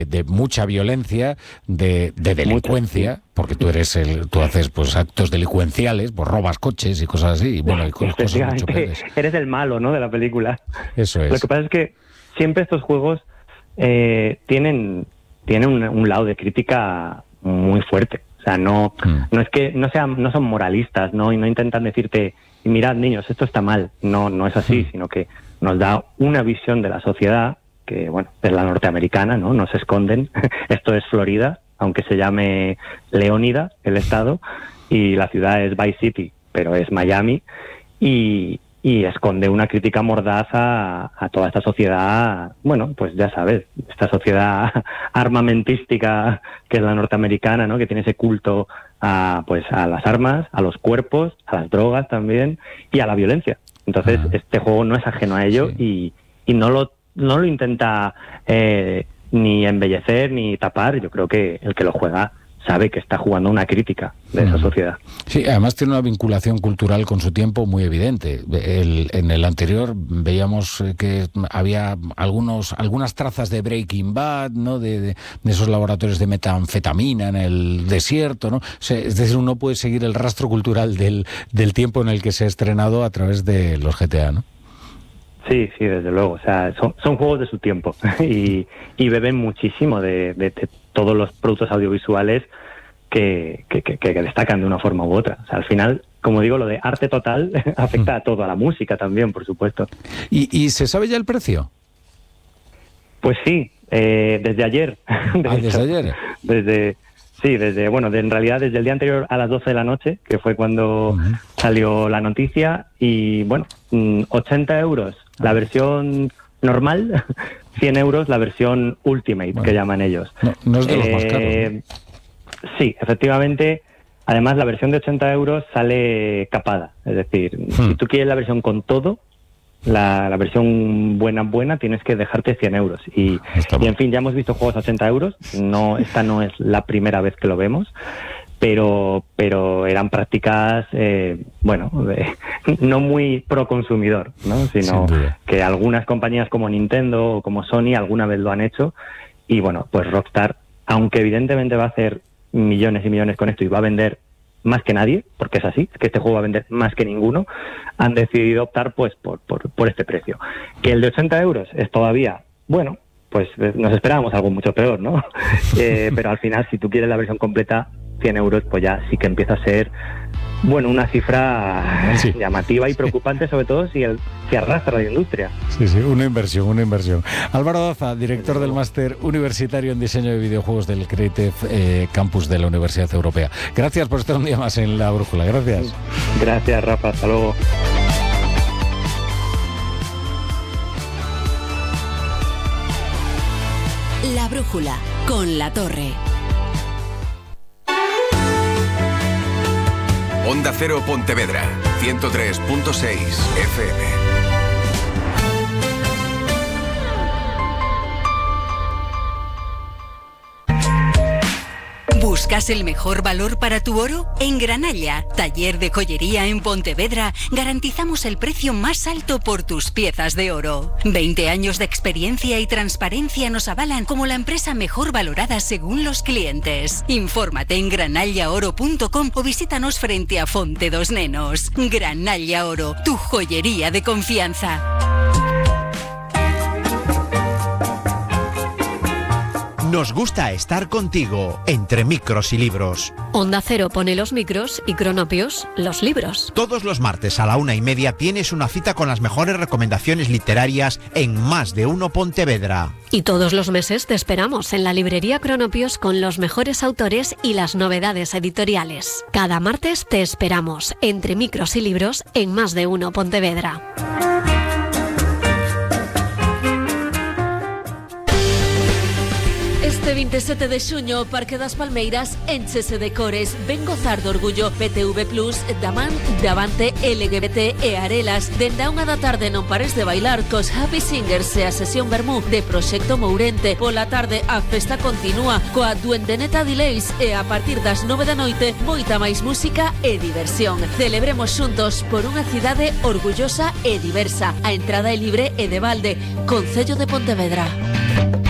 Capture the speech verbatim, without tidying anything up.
de mucha violencia, de, de delincuencia, mucho, sí. Porque tú eres el, tú haces pues actos delincuenciales, pues robas coches y cosas así, y bueno, y cosas mucho peores. Eres el malo, ¿no?, de la película. Eso es. Lo que pasa es que siempre estos juegos eh, tienen, tienen un, un lado de crítica muy fuerte. O sea, no, mm. no es que no sean, no son moralistas, ¿no? Y no intentan decirte, mirad, niños, esto está mal. No, no es así, mm. sino que nos da una visión de la sociedad que, bueno, es la norteamericana, ¿no? No se esconden. Esto es Florida, aunque se llame Leónida, el estado, y la ciudad es Vice City, pero es Miami, y, y esconde una crítica mordaz a, a toda esta sociedad, bueno, pues ya sabes, esta sociedad armamentística que es la norteamericana, ¿no?, que tiene ese culto a, pues, a las armas, a los cuerpos, a las drogas también, y a la violencia. Entonces, ah. este juego no es ajeno a ello, sí. y, y no lo no lo intenta eh, ni embellecer ni tapar. Yo creo que el que lo juega sabe que está jugando una crítica de esa sociedad. Sí, además tiene una vinculación cultural con su tiempo muy evidente. El, en el anterior veíamos que había algunos algunas trazas de Breaking Bad, ¿no?, de, de, de esos laboratorios de metanfetamina en el desierto, ¿no? O sea, es decir, uno puede seguir el rastro cultural del, del tiempo en el que se ha estrenado a través de los G T A, ¿no? Sí, sí, desde luego. O sea, son, son juegos de su tiempo y, y beben muchísimo de, de, de todos los productos audiovisuales que, que, que, que destacan de una forma u otra. O sea, al final, como digo, lo de arte total afecta a todo, a la música también, por supuesto. ¿Y, y se sabe ya el precio? Pues sí, eh, desde ayer. De ah, hecho, ¿desde ayer? Desde... Sí, desde, bueno, de, en realidad desde el día anterior a las doce de la noche, que fue cuando uh-huh. salió la noticia, y bueno, ochenta euros la versión normal, cien euros la versión Ultimate, bueno, que llaman ellos. No, no es de los eh, más caros, ¿no? Sí, efectivamente. Además, la versión de ochenta euros sale capada, es decir, hmm. si tú quieres la versión con todo, La, la versión buena buena tienes que dejarte cien euros y, y en fin, ya hemos visto juegos a ochenta euros. No, esta no es la primera vez que lo vemos, pero pero eran prácticas eh, bueno, de, no muy pro consumidor, ¿no?, sino que algunas compañías como Nintendo o como Sony alguna vez lo han hecho. Y bueno, pues Rockstar, aunque evidentemente va a hacer millones y millones con esto y va a vender más que nadie, porque es así, es que este juego va a vender más que ninguno, han decidido optar pues por, por, por este precio. Que el de ochenta euros es todavía, bueno, pues nos esperábamos algo mucho peor, ¿no? eh, pero al final, si tú quieres la versión completa, cien euros, pues ya sí que empieza a ser, bueno, una cifra sí. llamativa y preocupante, sobre todo si, el, si arrastra la industria. Sí, sí, una inversión, una inversión. Álvaro Daza, director del Máster Universitario en Diseño de Videojuegos del Creative eh, Campus de la Universidad Europea. Gracias por estar un día más en La Brújula. Gracias. Gracias, Rafa. Hasta luego. La Brújula, con La Torre. Onda Cero Pontevedra, ciento tres punto seis F M. ¿Buscas el mejor valor para tu oro? En Granalla, taller de joyería en Pontevedra, garantizamos el precio más alto por tus piezas de oro. veinte años de experiencia y transparencia nos avalan como la empresa mejor valorada según los clientes. Infórmate en granalla oro punto com o visítanos frente a Fonte dos Nenos. Granalla Oro, tu joyería de confianza. Nos gusta estar contigo, entre micros y libros. Onda Cero pone los micros y Cronopios los libros. Todos los martes a la una y media tienes una cita con las mejores recomendaciones literarias en Más de Uno Pontevedra. Y todos los meses te esperamos en la librería Cronopios con los mejores autores y las novedades editoriales. Cada martes te esperamos, entre micros y libros, en Más de Uno Pontevedra. Este veintisiete de xuño, Parque das Palmeiras énchese de cores. Ven gozar do orgullo P T V plus, Daman, Davante, L G B T e Arelas. Dende a unha da tarde non pares de bailar cos Happy Singers e a sesión Bermú de Proxecto Mourente. Pola tarde a festa continúa coa Duendeneta Delays e a partir das nove da noite moita máis música e diversión. Celebremos xuntos por unha cidade orgullosa e diversa. A entrada é libre e de balde. Concello de Pontevedra.